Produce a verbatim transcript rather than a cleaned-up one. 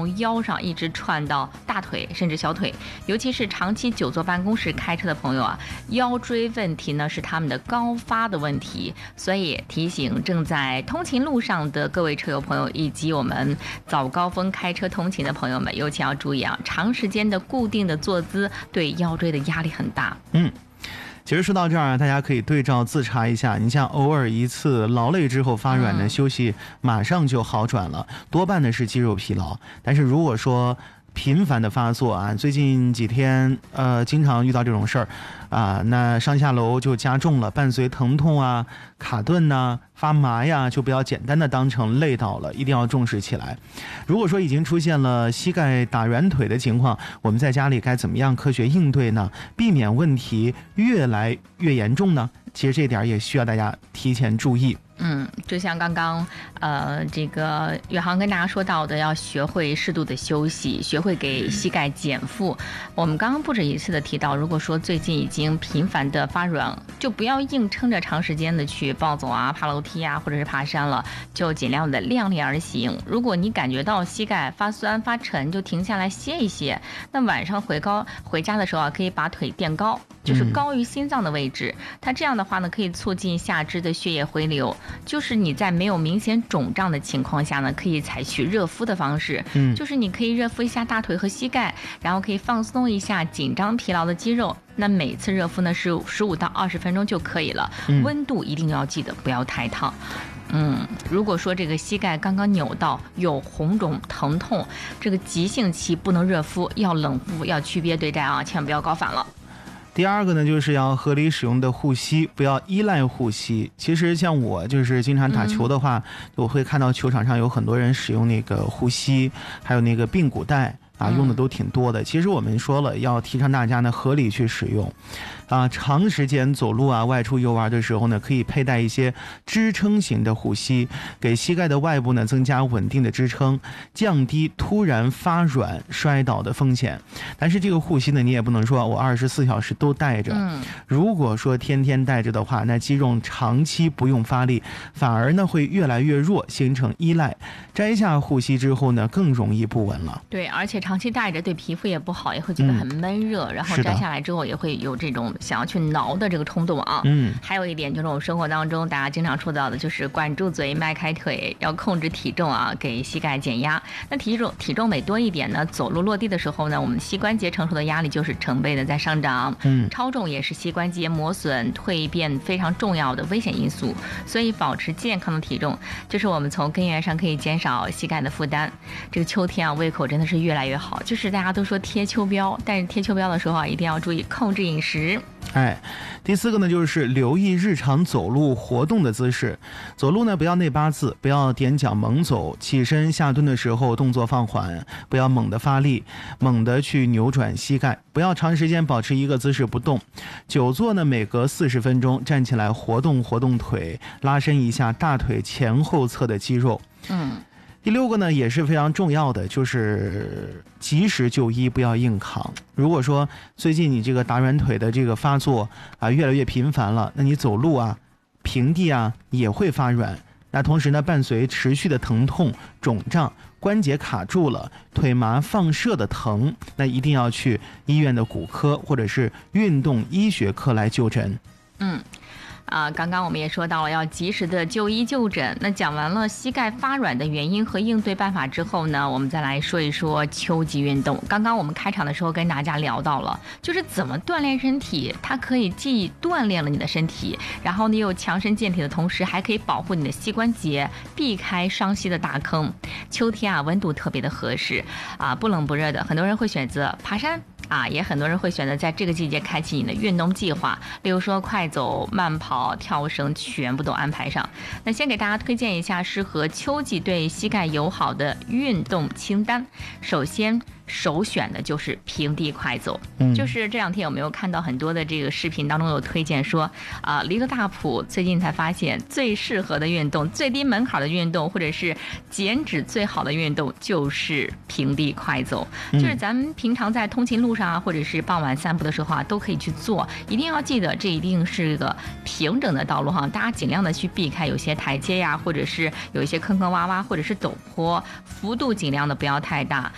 腰上一直串到大腿甚至小腿，尤其是长期久坐办公室开车的朋友啊，腰椎问题呢是他们的高发的问题，所以提醒正在通勤路上的各位车友朋友，以及我们早高峰开车通勤的朋友们，尤其要注意啊，长时间的固定的坐姿对腰椎的压力很大。 嗯。其实说到这儿啊，大家可以对照自查一下，你像偶尔一次劳累之后发软呢，休息马上就好转了，多半的是肌肉疲劳。但是如果说频繁的发作啊，最近几天呃经常遇到这种事儿啊，那上下楼就加重了，伴随疼痛啊、卡顿呐、发麻呀，就不要简单的当成累倒了，一定要重视起来。如果说已经出现了膝盖打软腿的情况，我们在家里该怎么样科学应对呢？避免问题越来越严重呢？其实这点也需要大家提前注意。 嗯，就像刚刚呃这个宇航跟大家说到的，要学会适度的休息，学会给膝盖减负。我们刚刚不止一次的提到，如果说最近已经频繁的发软，就不要硬撑着长时间的去暴走啊、爬楼梯啊，或者是爬山了，就尽量的量力而行。如果你感觉到膝盖发酸发沉，就停下来歇一歇。那晚上回高回家的时候啊，可以把腿垫高，就是高于心脏的位置，嗯、它这样的话呢，可以促进下肢的血液回流。就是你在没有明显肿胀的情况下呢，可以采取热敷的方式，嗯，就是你可以热敷一下大腿和膝盖，然后可以放松一下紧张疲劳的肌肉。那每次热敷呢是十五到二十分钟就可以了，嗯、温度一定要记得不要太烫。嗯，如果说这个膝盖刚刚扭到有红肿疼痛，这个急性期不能热敷，要冷敷，要区别对待啊，千万不要搞反了。 第二个呢，就是要合理使用的护膝，不要依赖护膝。其实像我就是经常打球的话，嗯、我会看到球场上有很多人使用那个护膝，还有那个髌骨带啊，用的都挺多的。其实我们说了，要提倡大家呢合理去使用。啊，长时间走路啊，外出游玩的时候呢，可以佩戴一些支撑型的护膝，给膝盖的外部呢增加稳定的支撑，降低突然发软摔倒的风险。但是这个护膝呢，你也不能说我二十四小时都带着。嗯，如果说天天带着的话，那肌肉长期不用发力，反而呢会越来越弱，形成依赖。摘下护膝之后呢，更容易不稳了。 对，而且长期带着对皮肤也不好，也会觉得很闷热，嗯、然后摘下来之后也会有这种想要去挠的这个冲动啊。嗯，还有一点就是我们生活当中大家经常说到的，就是管住嘴，迈开腿，要控制体重啊，给膝盖减压。那体重体重每多一点呢，走路落地的时候呢，我们膝关节承受的压力就是成倍的在上涨。嗯，超重也是膝关节磨损蜕变非常重要的危险因素，所以保持健康的体重，就是我们从根源上可以减少膝盖的负担。这个秋天啊，胃口真的是越来越好，就是大家都说贴秋膘，但是贴秋膘的时候啊，一定要注意控制饮食。 哎，第四个呢，就是留意日常走路活动的姿势。走路呢，不要内八字，不要踮脚猛走，起身下蹲的时候动作放缓，不要猛地发力，猛地去扭转膝盖，不要长时间保持一个姿势不动。久坐呢，每隔四十分钟站起来活动活动腿，拉伸一下大腿前后侧的肌肉。嗯。第六个呢也是非常重要的，就是及时就医，不要硬扛。如果说最近你这个打软腿的这个发作啊越来越频繁了，那你走路啊、平地啊也会发软。那同时呢，伴随持续的疼痛、肿胀、关节卡住了、腿麻放射的疼，那一定要去医院的骨科或者是运动医学科来就诊。 嗯。啊，刚刚我们也说到了要及时的就医就诊。那讲完了膝盖发软的原因和应对办法之后呢，我们再来说一说秋季运动。刚刚我们开场的时候跟大家聊到了，就是怎么锻炼身体，它可以既锻炼了你的身体，然后你又强身健体的同时，还可以保护你的膝关节，避开伤膝的大坑。秋天啊，温度特别的合适啊，不冷不热的，很多人会选择爬山。啊，也很多人会选择在这个季节开启你的运动计划，例如说快走、慢跑、跳绳，全部都安排上。那先给大家推荐一下适合秋季对膝盖友好的运动清单。首先首选的就是平地快走、嗯、就是这两天有没有看到很多的这个视频当中有推荐说啊，离了大埔最近才发现最适合的运动、最低门槛的运动，或者是减脂最好的运动就是平地快走、嗯、就是咱们平常在通勤路上啊，或者是傍晚散步的时候啊，都可以去做。一定要记得这一定是个平整的道路哈，大家尽量的去避开有些台阶呀，或者是有一些坑坑洼洼，或者是陡坡，幅度尽量的不要太大。